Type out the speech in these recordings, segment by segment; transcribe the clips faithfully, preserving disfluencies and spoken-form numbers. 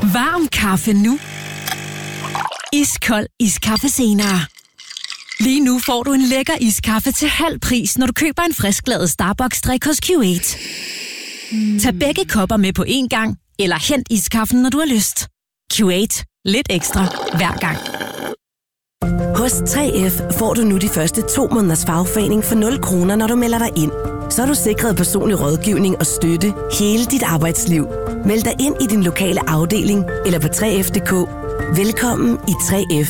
Varm kaffe nu. Iskold iskaffe senere. Lige nu får du en lækker iskaffe til halv pris, når du køber en frisklavet Starbucks-drik hos Q otte. Mm. Tag begge kopper med på én gang, eller hent iskaffen, når du har lyst. Q otte. Lidt ekstra hver gang. Hos tre F får du nu de første to måneders fagforening for nul kroner, når du melder dig ind. Så er du sikret personlig rådgivning og støtte hele dit arbejdsliv. Meld dig ind i din lokale afdeling eller på tre F punktum d k. Velkommen i tre F.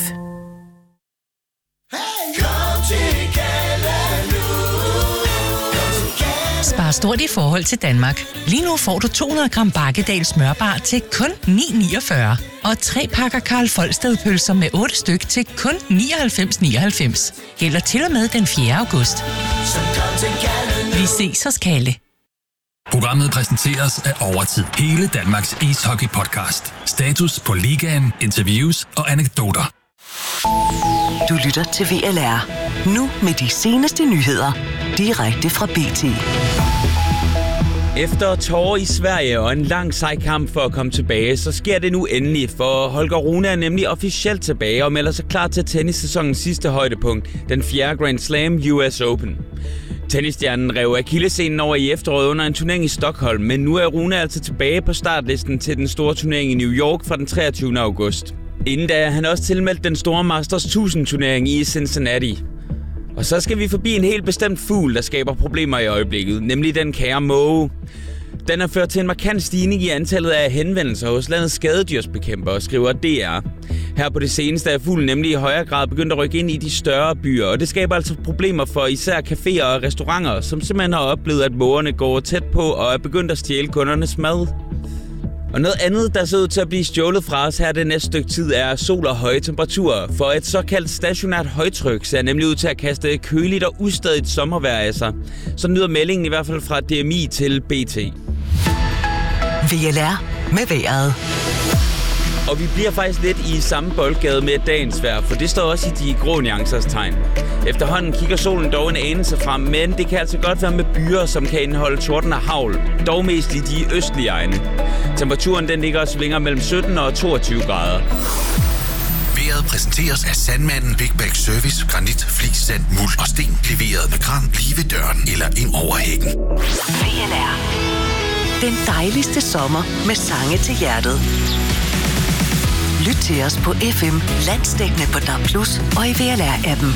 Spar stort i forhold til Danmark. Lige nu får du to hundrede gram Bakkedal smørbar til kun ni niogfyrre. Og tre pakker Karl Folsted-pølser med otte styk til kun nioghalvfems nioghalvfems. Gælder til og med den fjerde august. Vi ses hos Kalle. Programmet præsenteres af Overtid. Hele Danmarks ishockey-podcast. Status på ligaen, interviews og anekdoter. Du lytter til V L R. Nu med de seneste nyheder. Direkte fra B T. Efter tårer i Sverige og en lang sej kamp for at komme tilbage, så sker det nu endelig, for Holger Rune er nemlig officielt tilbage og melder sig klar til tennissæsonens sidste højdepunkt, den fjerde Grand Slam U S Open. Tennisstjernen rev akillessenen over i efteråret under en turnering i Stockholm, men nu er Rune altså tilbage på startlisten til den store turnering i New York fra den treogtyvende august. Inden da er han også tilmeldt den store Masters tusind turnering i Cincinnati. Og så skal vi forbi en helt bestemt fugl, der skaber problemer i øjeblikket, nemlig den kære måge. Den har ført til en markant stigning i antallet af henvendelser hos landets skadedyrsbekæmpere, skriver D R. Her på det seneste er fuglen nemlig i højere grad begyndt at rykke ind i de større byer, og det skaber altså problemer for især caféer og restauranter, som simpelthen har oplevet, at mågerne går tæt på og er begyndt at stjæle kundernes mad. Og noget andet, der ser ud til at blive stjålet fra os her det næste stykke tid, er sol og høje temperaturer. For et såkaldt stationært højtryk ser nemlig ud til at kaste køligt og ustadigt sommervejr af sig. Så lyder meldingen i hvert fald fra D M I til B T. V L R med vejret. Og vi bliver faktisk lidt i samme boldgade med dagens vejr, for det står også i de grå nuancers tegn. Efterhånden kigger solen dog en anelse frem, men det kan altså godt være med byer, som kan indeholde torden og hagl, dog mest i de østlige egne. Temperaturen den ligger og svinger mellem sytten og toogtyve grader. Vejret præsenteres af Sandmanden Big Bag Service, granit, flis, sand, muld og sten, leveret med kran lige ved døren eller ind over hækken. V L R. Den dejligste sommer med sange til hjertet. Lyt til os på F M, landsdækkende på D A B plus, og i V L R-appen.